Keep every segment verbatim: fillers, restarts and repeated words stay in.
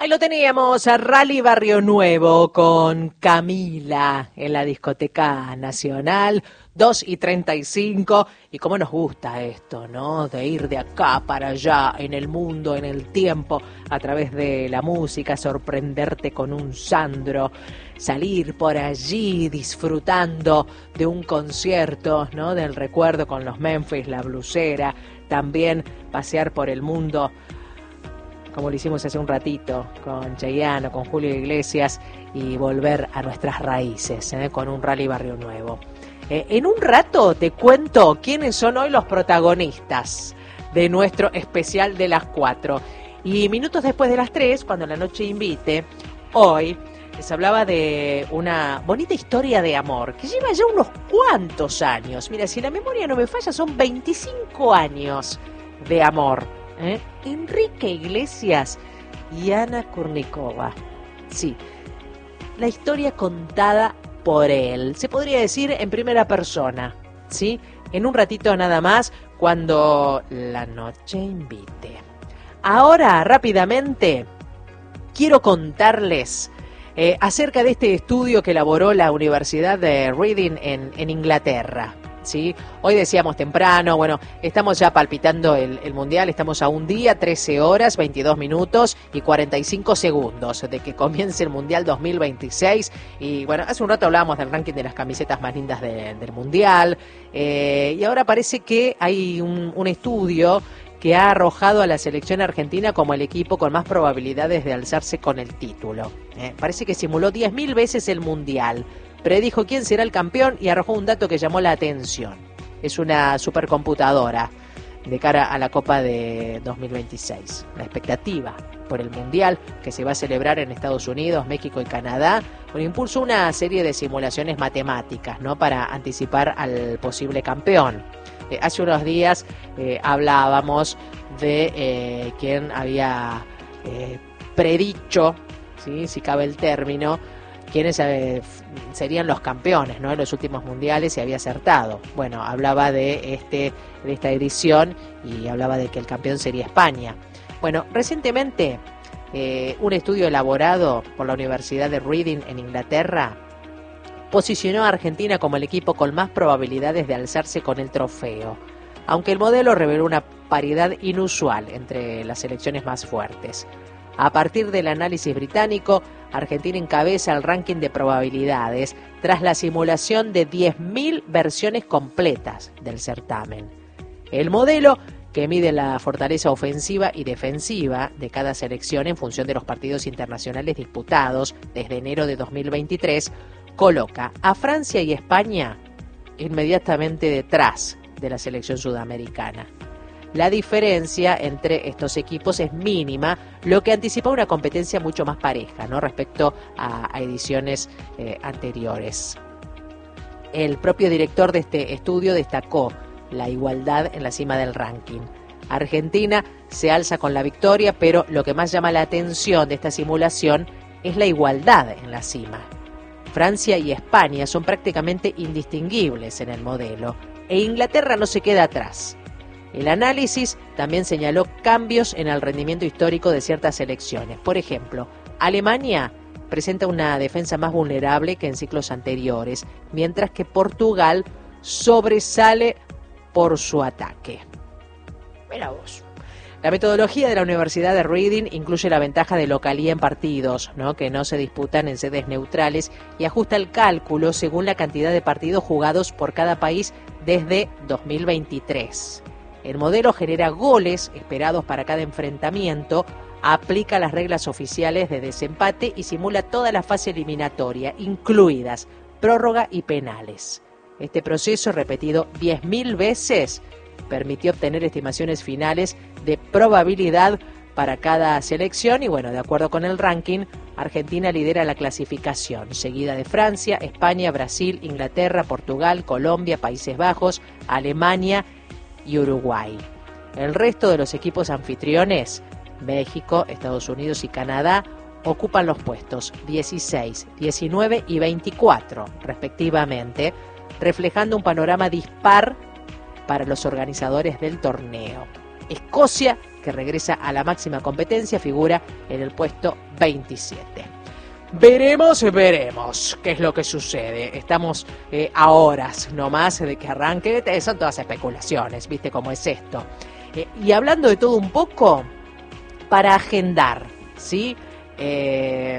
Ahí lo teníamos, a Rally Barrio Nuevo con Camila en la Discoteca Nacional, dos y treinta y cinco, y cómo nos gusta esto, ¿no? De ir de acá para allá, en el mundo, en el tiempo, a través de la música, sorprenderte con un Sandro, salir por allí disfrutando de un concierto, ¿no? Del recuerdo con los Memphis, la blusera, también pasear por el mundo, como lo hicimos hace un ratito con Chayanne, con Julio Iglesias, y volver a nuestras raíces, ¿eh? Con un Rally Barrio Nuevo. Eh, en un rato te cuento quiénes son hoy los protagonistas de nuestro especial de las cuatro. Y minutos después de las tres, cuando la noche invite, hoy les hablaba de una bonita historia de amor que lleva ya unos cuantos años. Mira, si la memoria no me falla, son veinticinco años de amor. ¿Eh? Enrique Iglesias y Ana Kurnikova. Sí, la historia contada por él, se podría decir en primera persona, ¿sí? En un ratito nada más, cuando la noche invite. Ahora, rápidamente, quiero contarles eh, acerca de este estudio que elaboró la Universidad de Reading en, en Inglaterra. ¿Sí? Hoy decíamos temprano, bueno, estamos ya palpitando el, el Mundial, estamos a un día, trece horas, veintidós minutos y cuarenta y cinco segundos de que comience el Mundial dos mil veintiséis. Y bueno, hace un rato hablábamos del ranking de las camisetas más lindas de, del Mundial, eh, y ahora parece que hay un, un estudio que ha arrojado a la selección argentina como el equipo con más probabilidades de alzarse con el título. Eh, parece que simuló diez mil veces el Mundial, predijo quién será el campeón y arrojó un dato que llamó la atención. Es una supercomputadora de cara a la Copa de dos mil veintiséis. La expectativa por el Mundial que se va a celebrar en Estados Unidos, México y Canadá, con impulso una serie de simulaciones matemáticas, ¿no? Para anticipar al posible campeón. Eh, hace unos días eh, hablábamos de eh, quién había eh, predicho, ¿sí? Si cabe el término, quiénes eh, serían los campeones, ¿no? En los últimos mundiales, y había acertado. Bueno, hablaba de este de esta edición y hablaba de que el campeón sería España. Bueno, recientemente eh, un estudio elaborado por la Universidad de Reading en Inglaterra posicionó a Argentina como el equipo con más probabilidades de alzarse con el trofeo, aunque el modelo reveló una paridad inusual entre las selecciones más fuertes. A partir del análisis británico, Argentina encabeza el ranking de probabilidades tras la simulación de diez mil versiones completas del certamen. El modelo, que mide la fortaleza ofensiva y defensiva de cada selección en función de los partidos internacionales disputados desde enero de dos mil veintitrés, coloca a Francia y España inmediatamente detrás de la selección sudamericana. La diferencia entre estos equipos es mínima, lo que anticipa una competencia mucho más pareja, ¿no? Respecto a, a ediciones eh, anteriores. El propio director de este estudio destacó la igualdad en la cima del ranking. Argentina se alza con la victoria, pero lo que más llama la atención de esta simulación es la igualdad en la cima. Francia y España son prácticamente indistinguibles en el modelo, e Inglaterra no se queda atrás. El análisis también señaló cambios en el rendimiento histórico de ciertas selecciones. Por ejemplo, Alemania presenta una defensa más vulnerable que en ciclos anteriores, mientras que Portugal sobresale por su ataque. Mira vos. La metodología de la Universidad de Reading incluye la ventaja de localía en partidos, ¿no? Que no se disputan en sedes neutrales, y ajusta el cálculo según la cantidad de partidos jugados por cada país desde dos mil veintitrés. El modelo genera goles esperados para cada enfrentamiento, aplica las reglas oficiales de desempate y simula toda la fase eliminatoria, incluidas prórroga y penales. Este proceso, repetido diez mil veces, permitió obtener estimaciones finales de probabilidad para cada selección y, bueno, de acuerdo con el ranking, Argentina lidera la clasificación, seguida de Francia, España, Brasil, Inglaterra, Portugal, Colombia, Países Bajos, Alemania y Uruguay. El resto de los equipos anfitriones, México, Estados Unidos y Canadá, ocupan los puestos dieciséis, diecinueve y veinticuatro, respectivamente, reflejando un panorama dispar para los organizadores del torneo. Escocia que regresa a la máxima competencia, figura en el puesto veintisiete. Veremos, veremos qué es lo que sucede. Estamos eh, a horas nomás de que arranque. Son todas especulaciones, ¿viste cómo es esto? Eh, y hablando de todo un poco, para agendar, ¿sí? Eh,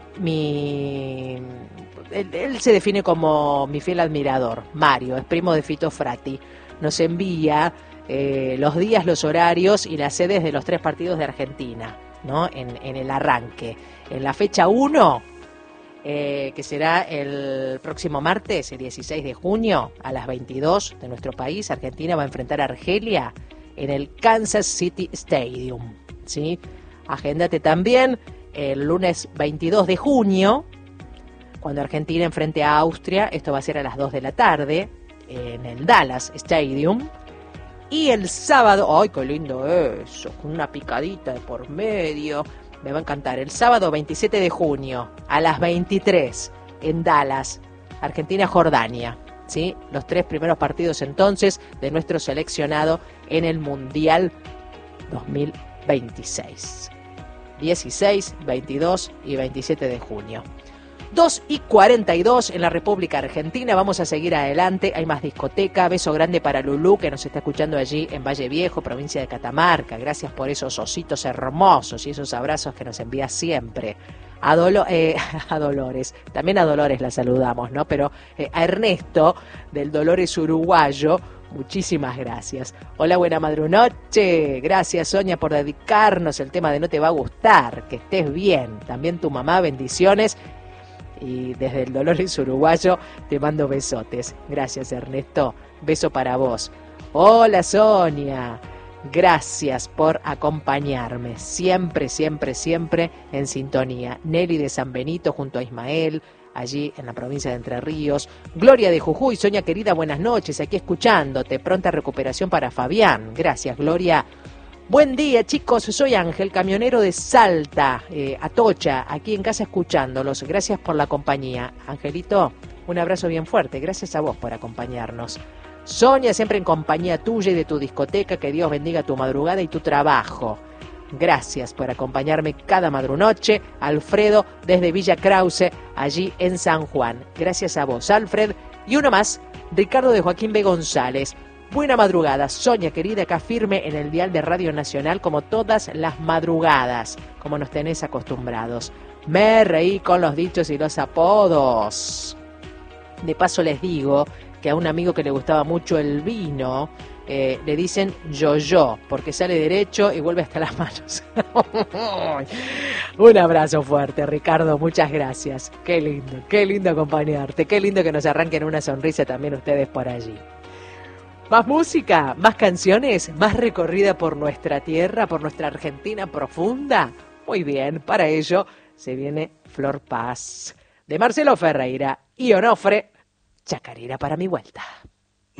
mi... Él, él se define como mi fiel admirador, Mario, es primo de Fito Frati. Nos envía eh, los días, los horarios y las sedes de los tres partidos de Argentina, ¿no? En, en el arranque. En la fecha uno, eh, que será el próximo martes, el dieciséis de junio, a las veintidós de nuestro país, Argentina va a enfrentar a Argelia en el Kansas City Stadium, ¿sí? Agéndate también el lunes veintidós de junio, cuando Argentina enfrente a Austria. Esto va a ser a las dos de la tarde, en el Dallas Stadium. Y el sábado, ¡ay, qué lindo eso! Con una picadita de por medio. Me va a encantar. El sábado veintisiete de junio, a las veintitrés, en Dallas, Argentina-Jordania. ¿Sí? Los tres primeros partidos entonces de nuestro seleccionado en el Mundial dos mil veintiséis. dieciséis, veintidós y veintisiete de junio. dos y cuarenta y dos en la República Argentina. Vamos a seguir adelante. Hay más discoteca. Beso grande para Lulú, que nos está escuchando allí en Valle Viejo, provincia de Catamarca. Gracias por esos ositos hermosos y esos abrazos que nos envía siempre. A, Dolo, eh, a Dolores, también a Dolores la saludamos, ¿no? Pero eh, a Ernesto, del Dolores Uruguayo, muchísimas gracias. Hola, buena madrunoche. Gracias, Sonia, por dedicarnos el tema de No Te Va a Gustar. Que estés bien. También tu mamá, bendiciones. Y desde el Dolores Uruguayo te mando besotes. Gracias, Ernesto. Beso para vos. Hola, Sonia. Gracias por acompañarme. Siempre, siempre, siempre en sintonía. Nelly de San Benito junto a Ismael, allí en la provincia de Entre Ríos. Gloria de Jujuy. Sonia querida, buenas noches. Aquí escuchándote. Pronta recuperación para Fabián. Gracias, Gloria. Buen día, chicos, soy Ángel, camionero de Salta, eh, Atocha, aquí en casa escuchándolos. Gracias por la compañía. Angelito, un abrazo bien fuerte. Gracias a vos por acompañarnos. Sonia, siempre en compañía tuya y de tu discoteca. Que Dios bendiga tu madrugada y tu trabajo. Gracias por acompañarme cada madrunoche. Alfredo, desde Villa Krause, allí en San Juan. Gracias a vos, Alfred. Y uno más, Ricardo de Joaquín B. González. Buena madrugada, Sonia querida, acá firme en el dial de Radio Nacional como todas las madrugadas, como nos tenés acostumbrados. Me reí con los dichos y los apodos. De paso les digo que a un amigo que le gustaba mucho el vino, eh, le dicen yo-yo, porque sale derecho y vuelve hasta las manos. Un abrazo fuerte, Ricardo, muchas gracias. Qué lindo, qué lindo acompañarte, qué lindo que nos arranquen una sonrisa también ustedes por allí. Más música, más canciones, más recorrida por nuestra tierra, por nuestra Argentina profunda. Muy bien, para ello se viene Flor Paz, de Marcelo Ferreira y Onofre, Chacarera para mi vuelta.